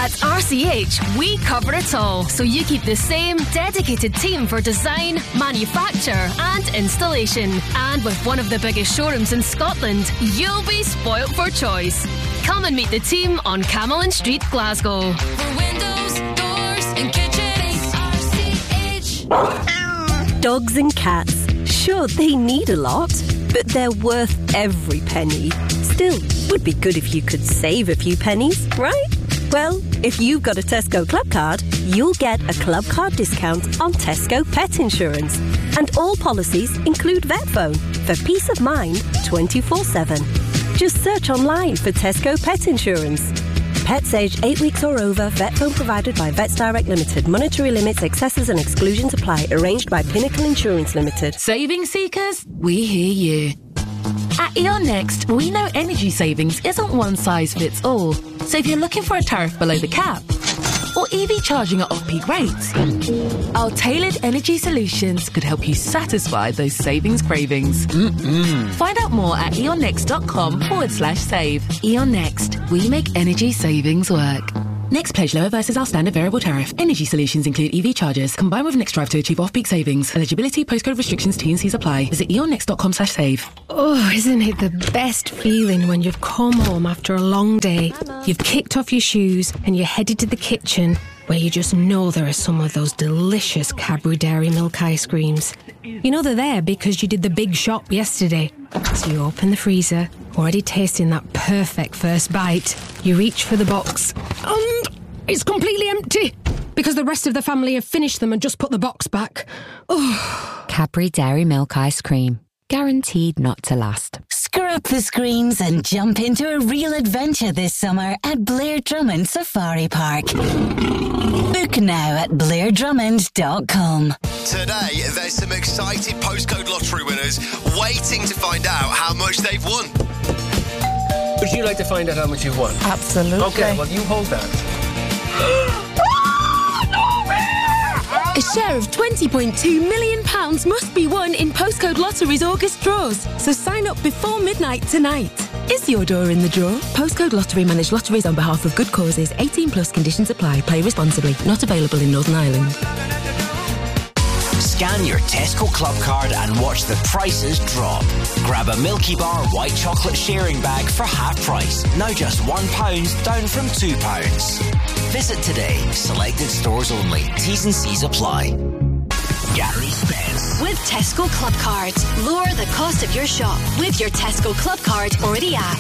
At RCH, we cover it all, so you keep the same dedicated team for design, manufacture and installation. And with one of the biggest showrooms in Scotland, you'll be spoilt for choice. Come and meet the team on Camelin Street, Glasgow. For windows, doors and kitchens, RCH. Dogs and cats, sure, they need a lot, but they're worth every penny. Still, would be good if you could save a few pennies, right? Well, if you've got a Tesco Club card, you'll get a Club card discount on Tesco Pet Insurance. And all policies include VetPhone for peace of mind 24/7. Just search online for Tesco Pet Insurance. Pets aged 8 weeks or over, VetPhone provided by Vets Direct Limited. Monetary limits, excesses and exclusions apply. Arranged by Pinnacle Insurance Limited. Saving seekers, we hear you. At E.ON Next, we know energy savings isn't one size fits all. So if you're looking for a tariff below the cap, or EV charging at off-peak rates, our tailored energy solutions could help you satisfy those savings cravings. Find out more at eonnext.com/save. E.ON Next, we make energy savings work. Next pledge lower versus our standard variable tariff. Energy solutions include EV chargers. Combine with Next Drive to achieve off-peak savings. Eligibility, postcode restrictions, T&Cs apply. Visit eonnext.com/save. Oh, isn't it the best feeling when you've come home after a long day, you've kicked off your shoes and you're headed to the kitchen where you just know there are some of those delicious Cadbury Dairy Milk ice creams. You know they're there because you did the big shop yesterday. So you open the freezer, already tasting that perfect first bite. You reach for the box and it's completely empty because the rest of the family have finished them and just put the box back. Oh. Cadbury Dairy Milk ice cream. Guaranteed not to last. Screw up the screens and jump into a real adventure this summer at Blair Drummond Safari Park. Book now at blairdrummond.com. Today, there's some exciting postcode lottery winners waiting to find out how much they've won. Would you like to find out how much you've won? Absolutely. Okay, well, you hold that. A share of £20.2 million must be won in Postcode Lottery's August draws, so sign up before midnight tonight. Is your door in the draw? Postcode Lottery manage lotteries on behalf of good causes. 18 plus conditions apply. Play responsibly. Not available in Northern Ireland. Scan your Tesco Club card and watch the prices drop. Grab a Milky Bar white chocolate sharing bag for half price. Now just £1, down from £2. Visit today. Selected stores only. T's and C's apply. Gary Spence. With Tesco Club Cards, lower the cost of your shop with your Tesco Club Card or the app.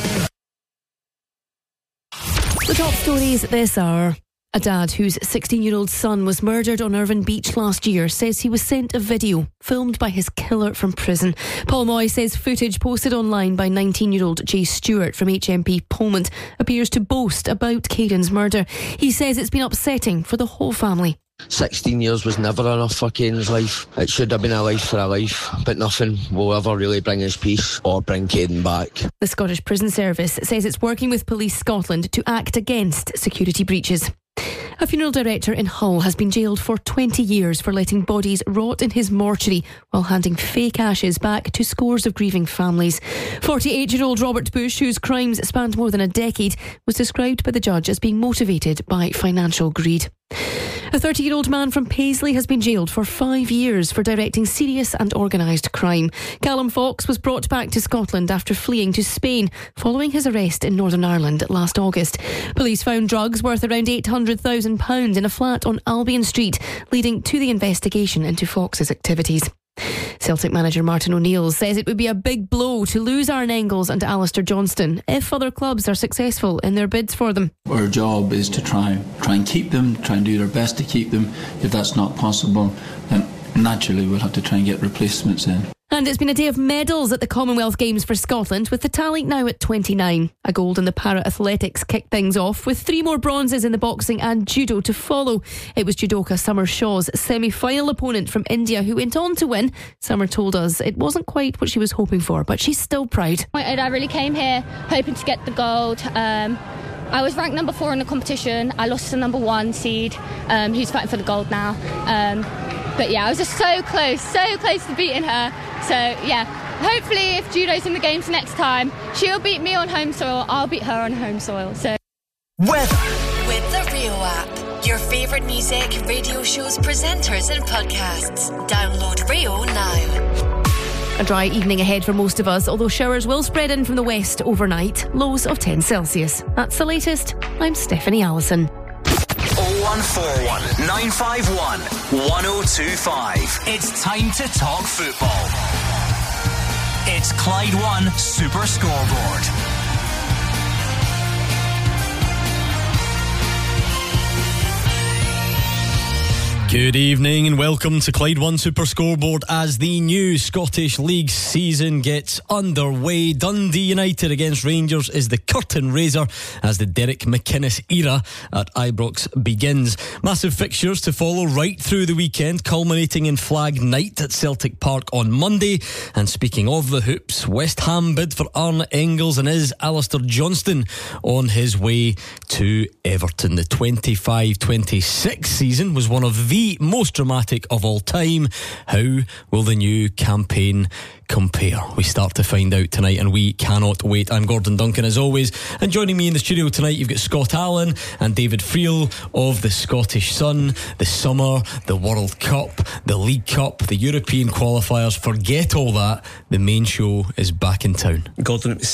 The top stories this hour. A dad whose 16-year-old son was murdered on Irvine Beach last year says he was sent a video filmed by his killer from prison. Paul Moy says footage posted online by 19-year-old Jay Stewart from HMP Polmont appears to boast about Caden's murder. He says it's been upsetting for the whole family. 16 years was never enough for Caden's life. It should have been a life for a life, but nothing will ever really bring us peace or bring Caden back. The Scottish Prison Service says it's working with Police Scotland to act against security breaches. A funeral director in Hull has been jailed for 20 years for letting bodies rot in his mortuary while handing fake ashes back to scores of grieving families. 48-year-old Robert Bush, whose crimes spanned more than a decade, was described by the judge as being motivated by financial greed. A 30-year-old man from Paisley has been jailed for 5 years for directing serious and organised crime. Callum Fox was brought back to Scotland after fleeing to Spain following his arrest in Northern Ireland last August. Police found drugs worth around £800,000 in a flat on Albion Street, leading to the investigation into Fox's activities. Celtic manager Martin O'Neill says it would be a big blow to lose Aaron Engels and Alistair Johnston if other clubs are successful in their bids for them. Our job is to try and keep them, try and do their best to keep them. If that's not possible, then naturally we'll have to try and get replacements in. And it's been a day of medals at the Commonwealth Games for Scotland, with the tally now at 29. A gold in the para-athletics kicked things off, with 3 more bronzes in the boxing and judo to follow. It was judoka Summer Shaw's semi-final opponent from India who went on to win. Summer told us it wasn't quite what she was hoping for, but she's still proud. I really came here hoping to get the gold. I was ranked number 4 in the competition. I lost to number 1 seed, who's fighting for the gold now. But yeah, I was just so close to beating her. So yeah, hopefully if judo's in the games next time, she'll beat me on home soil, I'll beat her on home soil. So Weather. with the Rio app. Your favourite music, radio shows, presenters and podcasts. Download Rio now. A dry evening ahead for most of us, although showers will spread in from the west overnight. Lows of 10 Celsius. That's the latest. I'm Stephanie Allison. 0141 951 1025. It's time to talk football. It's Clyde One Super Scoreboard. Good evening and welcome to Clyde One Super Scoreboard as the new Scottish League season gets underway. Dundee United against Rangers is the curtain raiser as the Derek McInnes era at Ibrox begins. Massive fixtures to follow right through the weekend, culminating in Flag Night at Celtic Park on Monday. And speaking of the hoops, West Ham bid for Arne Engels and is Alistair Johnston on his way to Everton. The 25-26 season was one of the most dramatic of all time. How will the new campaign compare? We start to find out tonight and we cannot wait. I'm Gordon Duncan as always, and joining me in the studio tonight you've got Scott Allen and David Friel of the Scottish Sun. The summer, the World Cup, the League Cup, the European qualifiers, forget all that. The main show is back in town. Gordon, it was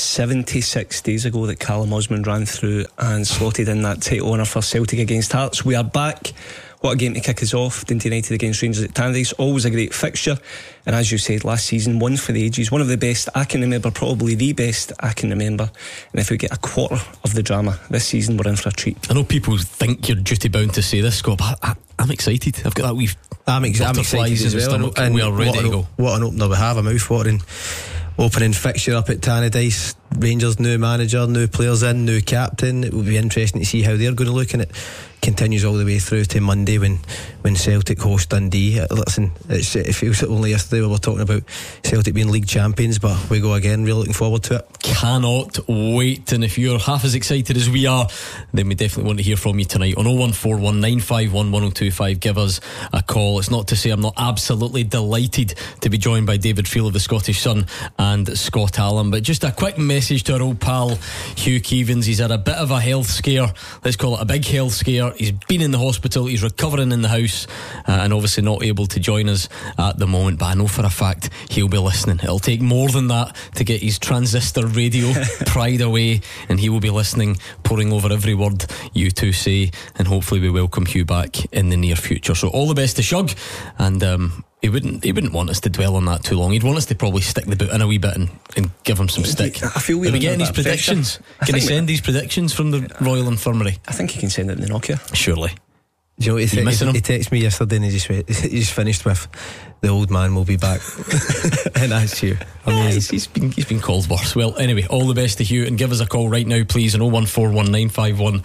76 days ago that Callum Osmond ran through and slotted in that title winner for Celtic against Hearts. We are back. What a game to kick us off. Dundee United against Rangers at Tannadice. Always a great fixture. And as you said, last season, one for the ages. One of the best I can remember, probably the best I can remember. And if we get a quarter of the drama this season, we're in for a treat. I know people think you're duty bound to say this, Scott, but I'm excited. I've got that wee I'm excited as well. And we are ready to go. What an opener we have. A mouth-watering opening fixture up at Tannadice. Rangers, new manager, new players in, new captain. It will be interesting to see how they're going to look, and it continues all the way through to Monday when Celtic host Dundee. Listen, it feels like only yesterday we were talking about Celtic being league champions, but we go again. Really looking forward to it. Cannot wait. And if you're half as excited as we are, then we definitely want to hear from you tonight on 0141 951 1025. Give us a call. It's not to say I'm not absolutely delighted to be joined by David Friel of the Scottish Sun and Scott Allen, but just a quick message to our old pal Hugh Keevins. He's had a bit of a health scare, let's call it a big health scare. He's been in the hospital, he's recovering in the house, and obviously not able to join us at the moment, but I know for a fact he'll be listening. It'll take more than that to get his transistor radio pried away, and he will be listening, poring over every word you two say, and hopefully we welcome Hugh back in the near future. So all the best to Shug, and he wouldn't want us to dwell on that too long. He'd want us to probably stick the boot in a wee bit and give him some stick. I feel we're getting these predictions. Can he send these predictions from the Royal Infirmary? I think he can send it in the Nokia. Surely. Do you know what he texted me yesterday and he just finished with, the old man will be back. And that's you. He's been called worse. Well, anyway, all the best to Hugh, and give us a call right now please on 0141 951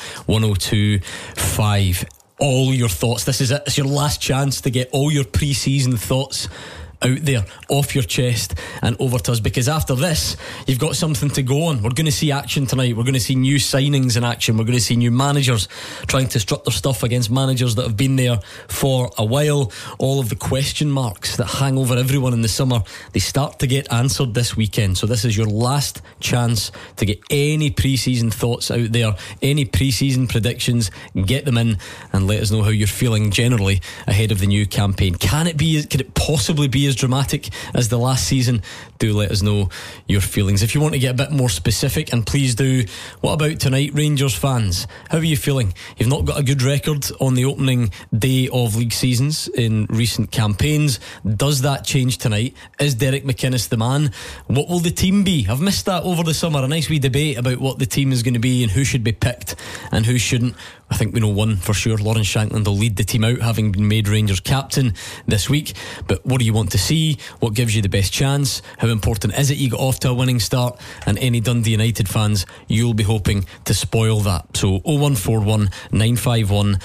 1025. All your thoughts. This is it. It's your last chance to get all your pre-season thoughts out there, off your chest and over to us, because after this you've got something to go on. We're going to see action tonight. We're going to see new signings in action. We're going to see new managers trying to strut their stuff against managers that have been there for a while. All of the question marks that hang over everyone in the summer, they start to get answered this weekend. So this is your last chance to get any pre-season thoughts out there, any pre-season predictions. Get them in and let us know how you're feeling generally ahead of the new campaign. Could it possibly be as dramatic as the last season? Do let us know your feelings. If you want to get a bit more specific, and please do, what about tonight, Rangers fans? How are you feeling? You've not got a good record on the opening day of league seasons in recent campaigns. Does that change tonight? Is Derek McInnes the man? What will the team be? I've missed that over the summer, a nice wee debate about what the team is going to be and who should be picked and who shouldn't. I think we know one for sure. Lawrence Shankland will lead the team out, having been made Rangers captain this week. But what do you want to see? What gives you the best chance? How important is it you get off to a winning start? And any Dundee United fans, you'll be hoping to spoil that. So 0141 951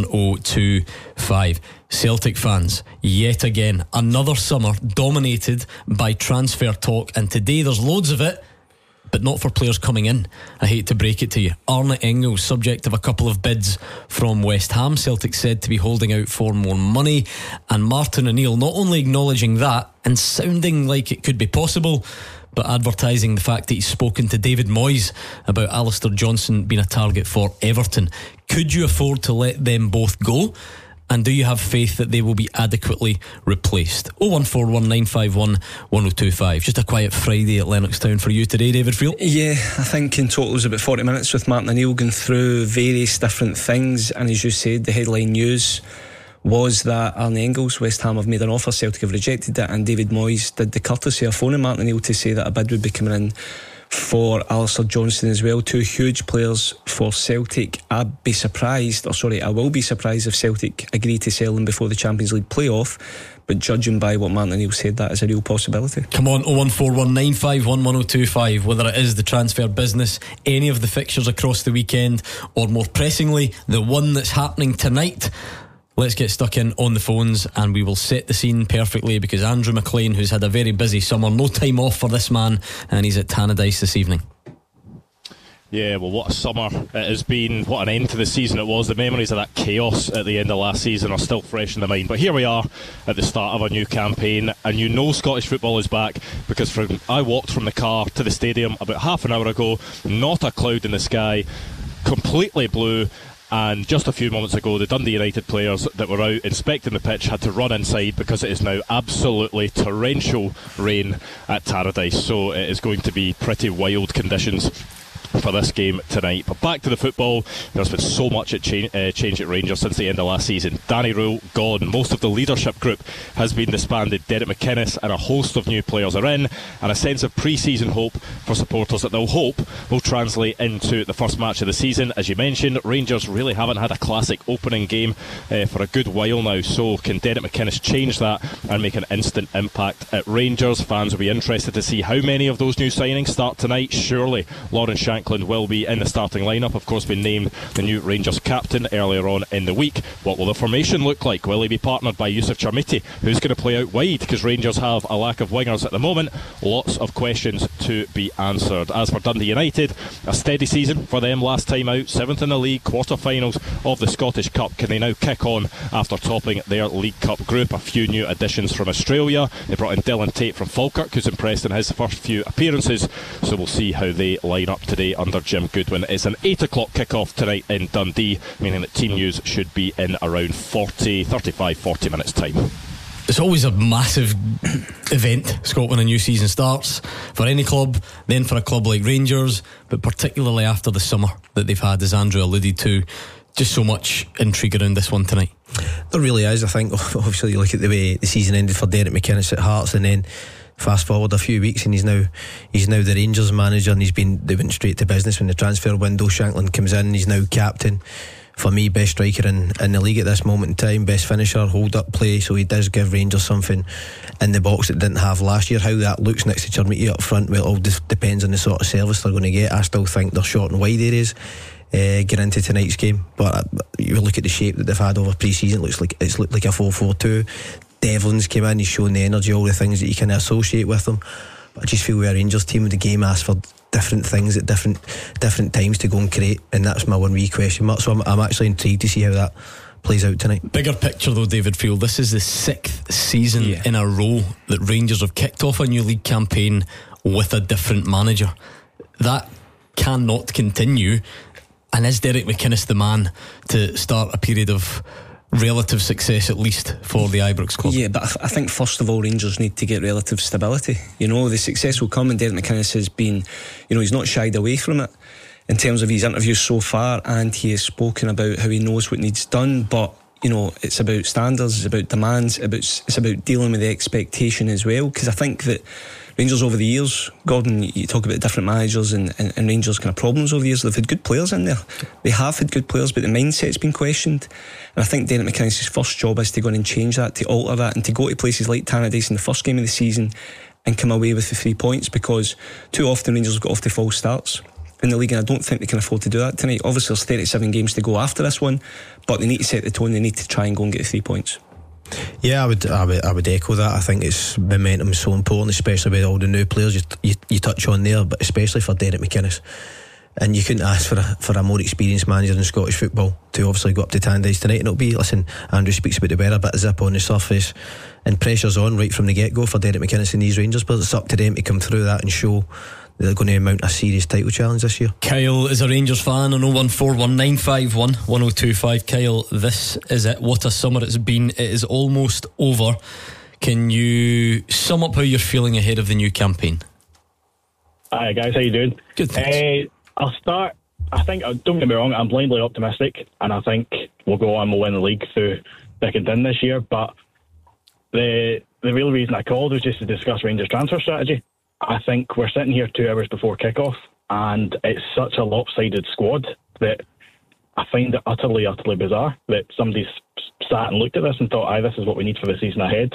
1025. Celtic fans, yet again, another summer dominated by transfer talk, and today there's loads of it, but not for players coming in. I hate to break it to you. Arne Engels, subject of a couple of bids from West Ham. Celtic said to be holding out for more money, and Martin O'Neill not only acknowledging that and sounding like it could be possible, but advertising the fact that he's spoken to David Moyes about Alistair Johnson being a target for Everton. Could you afford to let them both go? And do you have faith that they will be adequately replaced? 01419511025. Just a quiet Friday at Lennoxtown for you today, David Friel. Yeah, I think in total it was about 40 minutes with Martin O'Neill going through various different things, and as you said, the headline news was that Arne Engels, West Ham, have made an offer, Celtic have rejected it, and David Moyes did the courtesy of phoning Martin O'Neill to say that a bid would be coming in for Alistair Johnson as well. Two huge players for Celtic. I will be surprised if Celtic agree to sell them before the Champions League playoff, but judging by what Martin O'Neill said, that is a real possibility. Come on, 01419511025. Whether it is the transfer business, any of the fixtures across the weekend, or more pressingly the one that's happening tonight, let's get stuck in on the phones and we will set the scene perfectly, because Andrew McLean, who's had a very busy summer, no time off for this man, and he's at Tannadice this evening. Yeah, well, what a summer it has been. What an end to the season it was. The memories of that chaos at the end of last season are still fresh in the mind. But here we are at the start of a new campaign, and you know Scottish football is back, because I walked from the car to the stadium about half an hour ago, not a cloud in the sky, completely blue. And just a few moments ago, the Dundee United players that were out inspecting the pitch had to run inside because it is now absolutely torrential rain at Tannadice. So it is going to be pretty wild conditions for this game tonight. But back to the football. There's been so much change at Rangers since the end of last season. Danny Rule gone, most of the leadership group has been disbanded. Derek McInnes and a host of new players are in, and a sense of pre-season hope for supporters that they'll hope will translate into the first match of the season. As you mentioned, Rangers really haven't had a classic opening game for a good while now, so can Derek McInnes change that and make an instant impact at Rangers? Fans will be interested to see how many of those new signings start tonight. Surely Lawrence Shankland will be in the starting lineup, of course, been named the new Rangers captain earlier on in the week. What will the formation look like? Will he be partnered by Yusuf Chermiti? Who's going to play out wide, because Rangers have a lack of wingers at the moment? Lots of questions to be answered. As for Dundee United, a steady season for them last time out, 7th in the league, quarter-finals of the Scottish Cup. Can they now kick on after topping their League Cup group? A few new additions from Australia. They brought in Dylan Tate from Falkirk, who's impressed in his first few appearances, so we'll see how they line up today under Jim Goodwin. It's an 8 o'clock kick-off tonight in Dundee, meaning that team news should be in around 40 minutes time. It's always a massive event, Scott, when a new season starts, for any club, then for a club like Rangers, but particularly after the summer that they've had, as Andrew alluded to. Just so much intrigue around this one tonight. There really is. I think obviously you look at the way the season ended for Derek McInnes at Hearts, and then fast forward a few weeks and he's now the Rangers manager, and they went straight to business when the transfer window. Shankland comes in, he's now captain. For me, best striker in the league at this moment in time, best finisher, hold up play, so he does give Rangers something in the box that didn't have last year. How that looks next to Chermiti up front, well, it all depends on the sort of service they're going to get. I still think they're short and wide areas get into tonight's game, but you look at the shape that they've had over pre-season, it's looked like a 4-4-2. Devlin's came in, he's shown the energy, all the things that you can associate with them. But I just feel we're a Rangers team, the game asks for different things at different times to go and create, and that's my one wee question mark. So I'm actually intrigued to see how that plays out tonight. Bigger picture though, David Field, this is the 6th season in a row that Rangers have kicked off a new league campaign with a different manager. That cannot continue. And is Derek McInnes the man to start a period of relative success, at least for the Ibrox club? Yeah, but I think first of all Rangers need to get relative stability. You know, the success will come, and Derek McInnes has been, you know, he's not shied away from it in terms of his interviews so far, and he has spoken about how he knows what needs done. But you know, it's about standards, it's about demands, it's about dealing with the expectation as well. Because I think that Rangers over the years, Gordon, you talk about different managers and Rangers kind of problems over the years. They've had good players in there. They have had good players, but the mindset's been questioned. And I think Derek McInnes' first job is to go in and change that, to alter that, and to go to places like Tannadice in the first game of the season and come away with the 3 points, because too often Rangers have got off to false starts in the league, and I don't think they can afford to do that tonight. Obviously there's 37 games to go after this one, but they need to set the tone. They need to try and go and get the 3 points. Yeah, I would echo that. I think it's momentum is so important, especially with all the new players you touch on there, but especially for Derek McInnes. and you couldn't ask for a more experienced manager in Scottish football to obviously go up to Tannadice tonight. And it'll be, listen, Andrew speaks about the weather, a bit of zip on the surface, and pressure's on right from the get-go for Derek McInnes and these Rangers, but it's up to them to come through that and show they're going to mount a serious title challenge this year. Kyle is a Rangers fan on 01419511025. Kyle, this is it. What a summer it's been. It is almost over. Can you sum up how you're feeling ahead of the new campaign? Hi guys, how you doing? Good, thanks. I'll start. I think, don't get me wrong, I'm blindly optimistic, and I think we'll go on, we'll win the league through thick and thin this year. But the real reason I called was just to discuss Rangers' transfer strategy. I think we're sitting here 2 hours before kick-off, and it's such a lopsided squad that I find it utterly bizarre that somebody's sat and looked at this and thought, aye, this is what we need for the season ahead.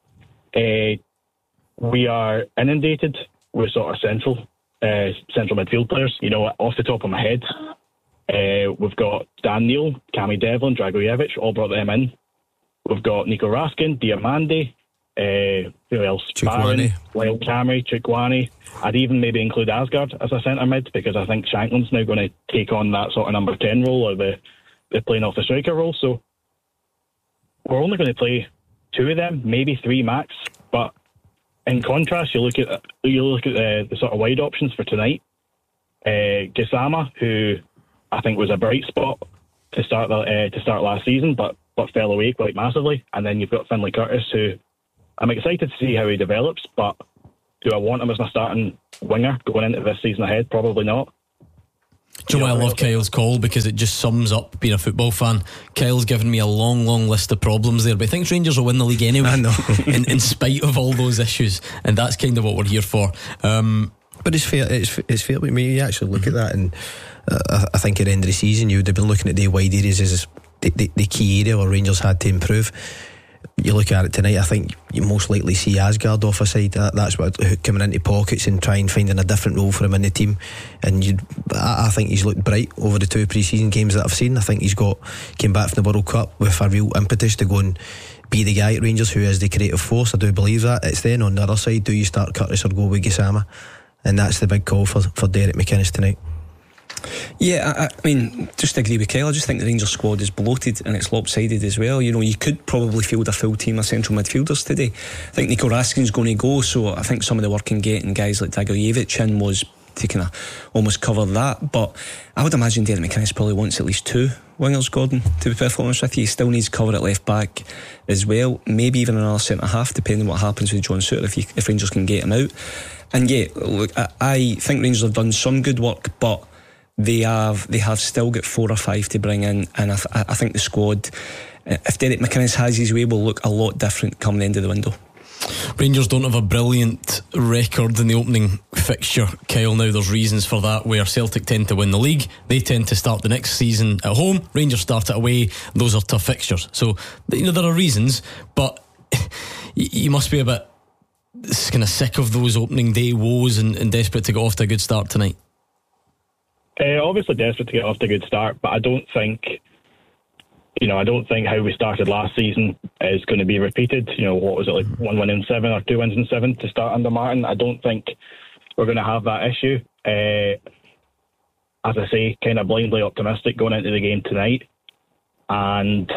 We are inundated with sort of central midfield players. You know, off the top of my head, we've got Dan Neil, Cammy Devlin, Dragojevic, all brought them in. We've got Nico Raskin, Diamande, who else? Barron, Lyle Camry, Chukwani. I'd even maybe include Asgard as a centre mid, because I think Shankland's now going to take on that sort of number 10 role, or the playing off the striker role. So we're only going to play 2 of them, maybe 3 max. But in contrast, you look at the sort of wide options for tonight. Gassama, who I think was a bright spot to start last season, but fell away quite massively. And then you've got Finlay Curtis, who I'm excited to see how he develops, but do I want him as my starting winger going into this season ahead? Probably not. Do you know why I love Kyle's call? Because it just sums up being a football fan. Kyle's given me a long list of problems there, but he thinks Rangers will win the league anyway. I know. in spite of all those issues, and that's kind of what we're here for. But it's fair. It's fair with me. You actually look at that, and I think at the end of the season, you'd have been looking at the wide areas as the key area where Rangers had to improve. You look at it tonight, I think you most likely see Asgard off a side. That's what coming into pockets and trying finding a different role for him in the team. And I think he's looked bright over the 2 pre-season games that I've seen. I think he's came back from the World Cup with a real impetus to go and be the guy at Rangers who is the creative force. I do believe that. It's then on the other side, do you start Curtis or go with Gassama? And that's the big call for Derek McInnes tonight. Yeah, I mean, just agree with Kyle. I just think the Rangers squad is bloated and it's lopsided as well. You know, you could probably field a full team of central midfielders today. I think Nico Raskin's going to go, so I think some of the work in getting guys like Dragojevic in was to kind of almost cover that. But I would imagine Derek McInnes probably wants at least 2 wingers, Gordon, to be perfectly honest with you. He still needs cover at left back as well, maybe even another centre half, depending on what happens with John Souttar if Rangers can get him out. And yeah, look, I think Rangers have done some good work, but they have still got 4 or 5 to bring in, and I think the squad, if Derek McInnes has his way, will look a lot different come the end of the window. Rangers don't have a brilliant record in the opening fixture, Kyle. Now there's reasons for that, where Celtic tend to win the league, they tend to start the next season at home, Rangers start it away. Those are tough fixtures, so there are reasons, but you must be a bit kind of sick of those opening day woes and desperate to get off to a good start tonight. Obviously desperate to get off to a good start, but I don't think how we started last season is going to be repeated. You know, what was it, like 1 win in 7 or 2 wins in 7 to start under Martin? I don't think we're going to have that issue. As I say, kind of blindly optimistic going into the game tonight, and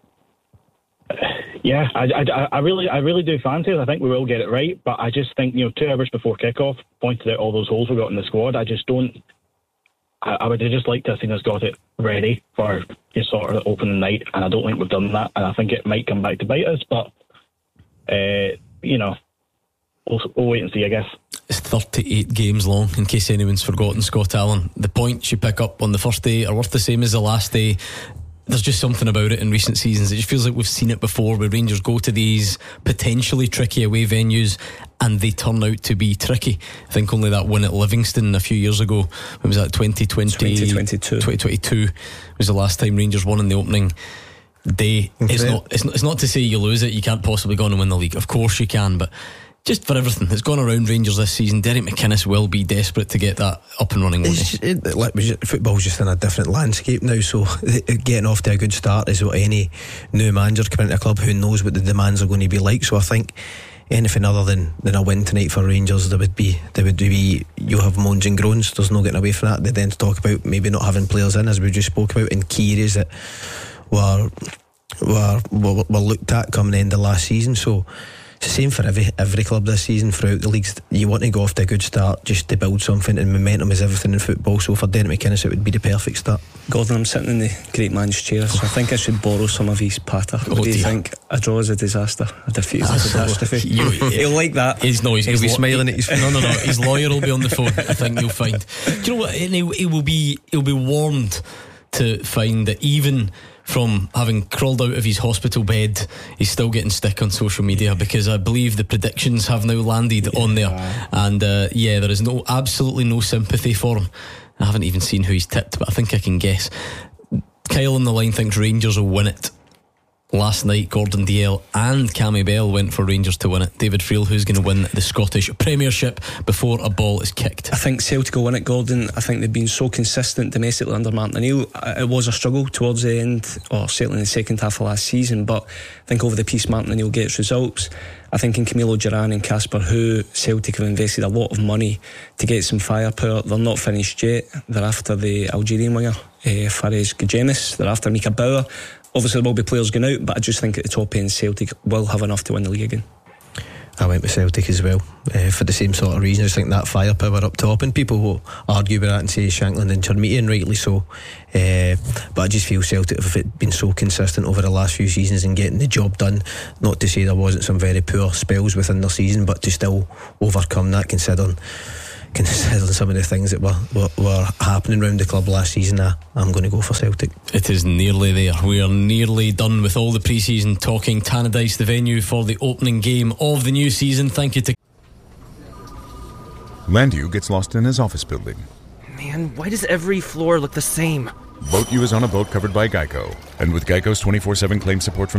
yeah, I really do fancy it. I think we will get it right, but I just think 2 hours before kickoff, pointed out all those holes we've got in the squad. I would have just liked to have seen us got it ready for sort of opening night, and I don't think we've done that, and I think it might come back to bite us, but we'll wait and see, I guess. It's 38 games long, in case anyone's forgotten, Scott Allen. The points you pick up on the first day are worth the same as the last day. There's just something about it in recent seasons. It just feels like we've seen it before, where Rangers go to these potentially tricky away venues and they turn out to be tricky. I think only that win at Livingston a few years ago, when was that, 2022 was the last time Rangers won in the opening day. It's not to say you lose it, you can't possibly go on and win the league. Of course you can, but just for everything that's gone around Rangers this season, Derek McInnes will be desperate to get that up and running, won't he? Football's just in a different landscape now, so getting off to a good start is what any new manager coming into a club who knows what the demands are going to be like. So I think anything other than a win tonight for Rangers, there would be you'll have moans and groans. There's no getting away from that. They then talk about maybe not having players in, as we just spoke about, in key areas that were looked at coming the end of last season. So it's the same for every club this season throughout the leagues. You want to go off to a good start just to build something, and momentum is everything in football. So for Derek McInnes it would be the perfect start. Gordon, I'm sitting in the great man's chair, so I think I should borrow some of his patter. What do you think? A draw is a disaster, a defeat is a catastrophe. He'll like that. He'll be smiling at his phone. No, his lawyer will be on the phone. I think you'll find. Do you know what? He'll be warned to find that even from having crawled out of his hospital bed, he's still getting stick on social media, because I believe the predictions have now landed on there, and there is absolutely no sympathy for him. I haven't even seen who he's tipped, but I think I can guess. Kyle on the line thinks Rangers will win it. Last night Gordon Dalziel and Cammy Bell went for Rangers to win it. David Friel, who's going to win the Scottish Premiership before a ball is kicked? I think Celtic will win it, Gordon. I think they've been so consistent domestically under Martin O'Neill. It was a struggle towards the end, or certainly in the second half of last season, but I think over the piece Martin O'Neill gets results. I think in Camilo Duran and Casper Hu, Celtic have invested a lot of money to get some firepower. They're not finished yet. They're after the Algerian winger Fares Gejemis. They're after Mika Bauer. Obviously there will be players going out, but I just think at the top end Celtic will have enough to win the league again. I went with Celtic as well, for the same sort of reason. I just think that firepower up top, and people will argue with that and say Shankland and Chermiti, and rightly so, but I just feel Celtic have been so consistent over the last few seasons in getting the job done. Not to say there wasn't some very poor spells within their season, but to still overcome that, considering some of the things that were happening around the club last season. I'm going to go for Celtic. It is nearly there. We are nearly done with all the pre-season talking. Tannadice, the venue for the opening game of the new season. Thank you to Landu gets lost in his office building. Man, why does every floor look the same? Boat U is on a boat covered by Geico, and with Geico's 24/7 claim support from